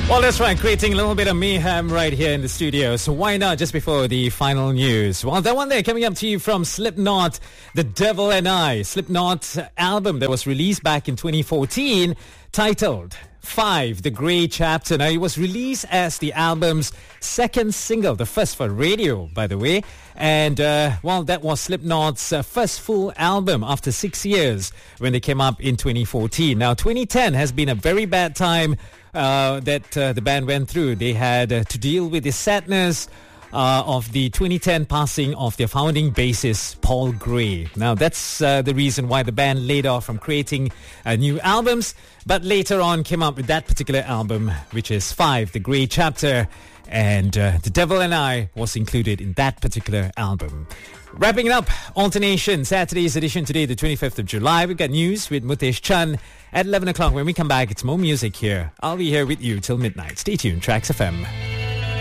Well, that's right, creating a little bit of mayhem right here in the studio. So why not just before the final news? Well, that one there coming up to you from Slipknot, The Devil and I. Slipknot's album that was released back in 2014 titled 5, The Grey Chapter. Now, it was released as the album's second single, the first for radio, by the way. And, well, that was Slipknot's first full album after 6 years when they came up in 2014. Now, 2010 has been a very bad time that the band went through. They had to deal with the sadness of the 2010 passing of their founding bassist, Paul Gray. Now, that's the reason why the band laid off from creating new albums, but later on came up with that particular album, which is 5, The Grey Chapter, and The Devil and I was included in that particular album. Wrapping it up, Alternation, Saturday's edition today, the 25th of July. We've got news with Mutesh Chan at 11 o'clock. When we come back, it's more music here. I'll be here with you till midnight. Stay tuned, Tracks FM.